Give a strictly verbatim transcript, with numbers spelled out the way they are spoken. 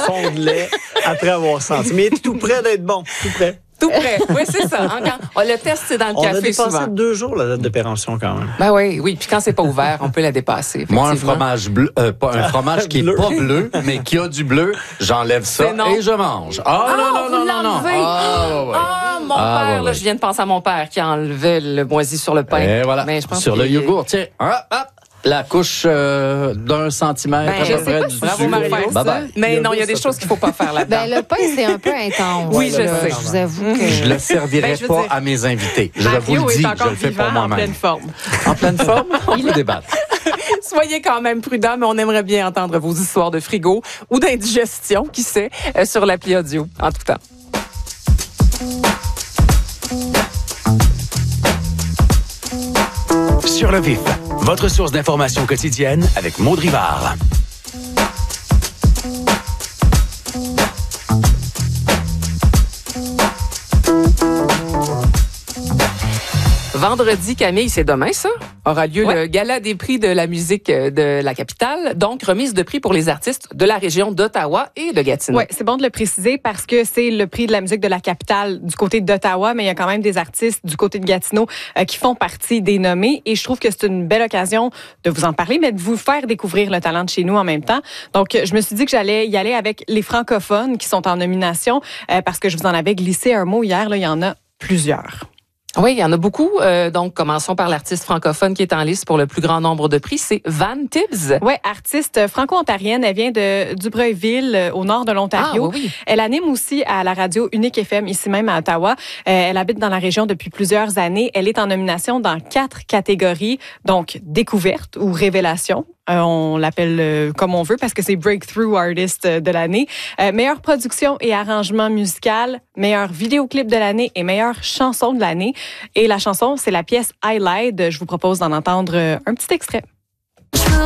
fond de lait après avoir senti. Mais tout près d'être bon, tout près. Tout près. Oui, c'est ça. Hein, quand, oh, le test, c'est dans le on café a dépassé souvent. deux jours la date de péremption quand même. Ben oui, oui. Puis quand c'est pas ouvert, on peut la dépasser. Moi, un fromage bleu, euh, pas un fromage qui est pas bleu, mais qui a du bleu, j'enlève ça et je mange. Ah, Ah, non, non, vous non, non, non. l'enlevez? Ah, ouais, ouais. Ah, mon Ah, père, ouais, là, ouais. je viens de penser à mon père qui enlevait le moisi sur le pain. Et voilà. Mais je pense sur le qu'il- yogourt, tiens, hop, hop, la couche euh, d'un centimètre Ben, à je peu sais près pas du si dessus. bravo, Marie-Lou. Bye bye. Mais non, il y a des choses qu'il faut pas faire là-dedans. Ben, le pain, c'est un peu intense. Oui, je là. sais. Je vous avoue que... Je le servirai Ben, je veux pas dire, à mes invités. Je Mario vous le est dis, je encore le fais vivant pour en moi-même. pleine forme. En pleine forme, on peut débattre. Soyez quand même prudents, mais on aimerait bien entendre vos histoires de frigo ou d'indigestion, qui sait, euh, sur l'appli audio, en tout temps. Sur le vif, votre source d'information quotidienne avec Maud Rivard. Vendredi, Camille, c'est demain, ça, aura lieu Ouais. le Gala des prix de la musique de la capitale. Donc, remise de prix pour les artistes de la région d'Ottawa et de Gatineau. Oui, c'est bon de le préciser parce que c'est le prix de la musique de la capitale du côté d'Ottawa, mais il y a quand même des artistes du côté de Gatineau euh, qui font partie des nommés. Et je trouve que c'est une belle occasion de vous en parler, mais de vous faire découvrir le talent de chez nous en même temps. Donc, je me suis dit que j'allais y aller avec les francophones qui sont en nomination euh, parce que je vous en avais glissé un mot hier. Là, il y en a plusieurs. Oui, il y en a beaucoup. Euh, donc, commençons par l'artiste francophone qui est en liste pour le plus grand nombre de prix. C'est Van Tibbs. Oui, artiste franco-ontarienne. Elle vient de Dubreuilville, euh, au nord de l'Ontario. Ah, oui, oui. Elle anime aussi à la radio Unique F M, ici même à Ottawa. Euh, elle habite dans la région depuis plusieurs années. Elle est en nomination dans quatre catégories, donc découverte ou révélation. Euh, on l'appelle euh, comme on veut parce que c'est Breakthrough Artist de l'année. Euh, meilleure production et arrangement musical, meilleur vidéoclip de l'année et meilleure chanson de l'année. Et la chanson, c'est la pièce I Lied. Je vous propose d'en entendre euh, un petit extrait.